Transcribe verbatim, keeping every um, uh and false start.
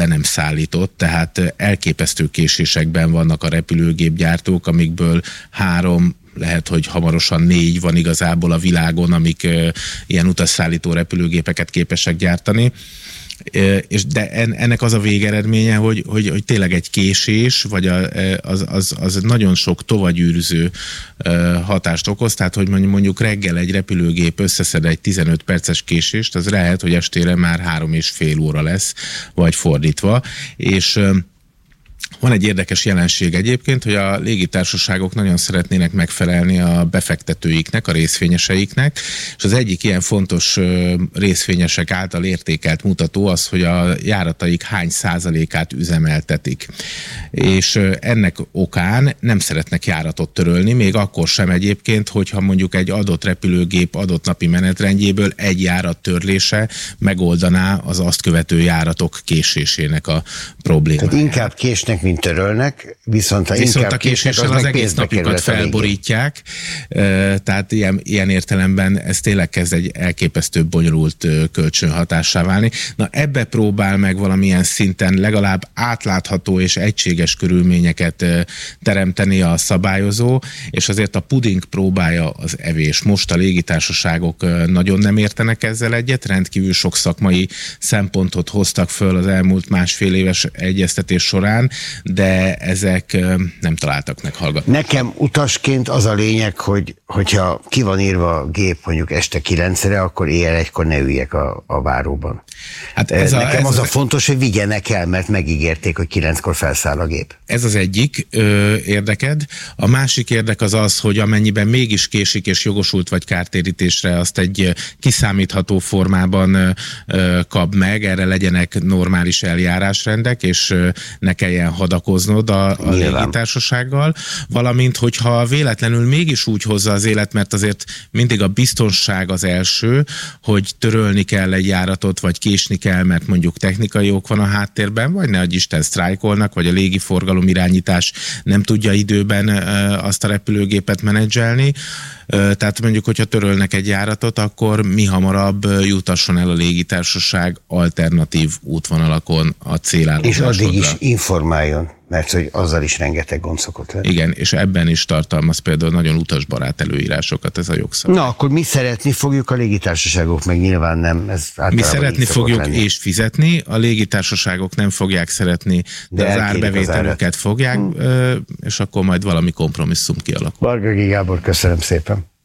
le nem szállított, tehát elképesztő késésekben vannak a repülőgépgyártók, amikből három, lehet, hogy hamarosan négy van igazából a világon, amik uh, ilyen utasszállító repülőgépeket képesek gyártani. Uh, és de en, ennek az a végeredménye, hogy, hogy, hogy tényleg egy késés, vagy a, az, az, az nagyon sok tovagyűrűző uh, hatást okoz, tehát hogy mondjuk reggel egy repülőgép összeszed egy tizenöt perces késést, az lehet, hogy estére már három és fél óra lesz, vagy fordítva, és uh, van egy érdekes jelenség egyébként, hogy a légitársaságok nagyon szeretnének megfelelni a befektetőiknek, a részvényeseiknek, és az egyik ilyen fontos részvényesek által értékelt mutató az, hogy a járataik hány százalékát üzemeltetik. És ennek okán nem szeretnek járatot törölni, még akkor sem egyébként, hogyha mondjuk egy adott repülőgép adott napi menetrendjéből egy járat törlése megoldaná az azt követő járatok késésének a problémáját. Tehát inkább késnek, mint törölnek, viszont, viszont a késéssel az, az egész napjukat felborítják, tehát ilyen, ilyen értelemben ez tényleg kezd egy elképesztő bonyolult kölcsönhatássá válni. Na ebbe próbál meg valamilyen szinten legalább átlátható és egységes körülményeket teremteni a szabályozó, és azért a puding próbája az evés. Most a légitársaságok nagyon nem értenek ezzel egyet, rendkívül sok szakmai szempontot hoztak föl az elmúlt másfél éves egyeztetés során, de ezek nem találtak meg hallgatni. Nekem utasként az a lényeg, hogy hogyha ki van írva a gép mondjuk este kilencre, akkor éjjel egykor ne üljek a, a váróban. Hát ez Nekem a, ez az, az a fontos, hogy vigyenek el, mert megígérték, hogy kilenckor felszáll a gép. Ez az egyik ö, érdeked. A másik érdek az az, hogy amennyiben mégis késik és jogosult vagy kártérítésre, azt egy kiszámítható formában ö, kap meg, erre legyenek normális eljárásrendek, és ö, ne kelljen hadakoznod a, a légitársasággal, valamint, hogyha véletlenül mégis úgy hozza az élet, mert azért mindig a biztonság az első, hogy törölni kell egy járatot, vagy késni kell, mert mondjuk technikai ok van a háttérben, vagy ne adj Isten sztrájkolnak, vagy a légiforgalom irányítás nem tudja időben azt a repülőgépet menedzselni. Tehát mondjuk, hogyha törölnek egy járatot, akkor mi hamarabb jutasson el a légitársaság alternatív útvonalakon a célállomásodra. És addig is informáljon, mert hogy azzal is rengeteg gond szokott lenni. Igen, és ebben is tartalmaz például nagyon utasbarát előírásokat ez a jogszabály. Na, akkor mi szeretni fogjuk, a légitársaságok meg nyilván nem. Ez mi szeretni fogjuk lenni. És fizetni, a légitársaságok nem fogják szeretni, de, de az árbevételüket fogják, hmm. és akkor majd valami kompromisszum kialakul. Varga Gábor, köszönöm szépen.